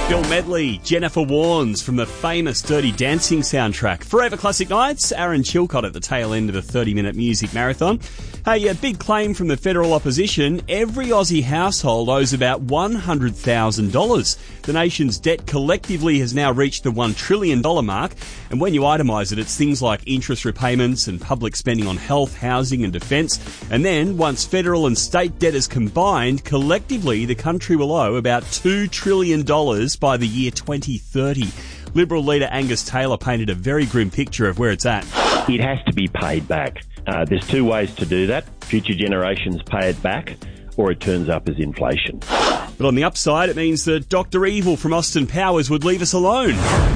Bill Medley, Jennifer Warnes from the famous Dirty Dancing soundtrack. Forever Classic Nights, Aaron Chilcott at the tail end of the 30-minute music marathon. Hey, a big claim from the federal opposition. Every Aussie household owes about $100,000. The nation's debt collectively has now reached the $1 trillion mark. And when you itemise it, it's things like interest repayments and public spending on health, housing and defence. And then, once federal and state debtors combined, collectively the country will owe about $2 trillion by the year 2030. Liberal leader Angus Taylor painted a very grim picture of where it's at. It has to be paid back. There's two ways to do that. Future generations pay it back, or it turns up as inflation. But on the upside, it means that Dr. Evil from Austin Powers would leave us alone.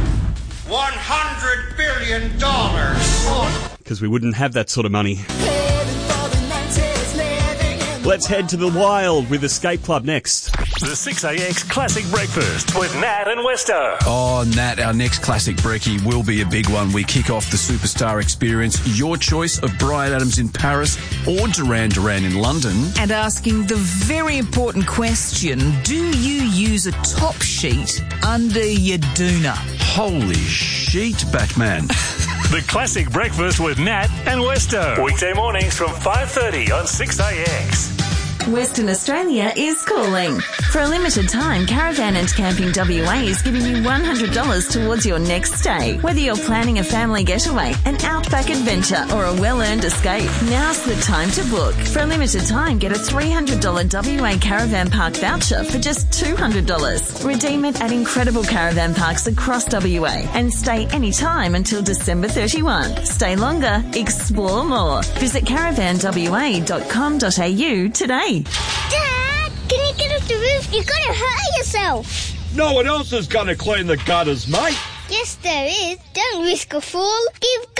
$100 billion. Because we wouldn't have that sort of money. Let's head to the wild with Escape Club next. The 6AX Classic Breakfast with Nat and Westo. Oh, Nat, our next Classic Brekkie will be a big one. We kick off the Superstar Experience. Your choice of Bryan Adams in Paris or Duran Duran in London. And asking the very important question, do you use a top sheet under your doona? Holy sheet, Batman. The Classic Breakfast with Nat and Westo. Weekday mornings from 5:30 on 6AX. Western Australia is calling. For a limited time, Caravan and Camping WA is giving you $100 towards your next stay. Whether you're planning a family getaway, an outback adventure, or a well-earned escape, now's the time to book. For a limited time, get a $300 WA Caravan Park voucher for just $200. Redeem it at incredible caravan parks across WA and stay anytime until December 31. Stay longer, explore more. Visit caravanwa.com.au today. Dad, can you get off the roof? You're going to hurt yourself. No one else is going to clean the gutters, mate. Yes, there is. Don't risk a fall. Give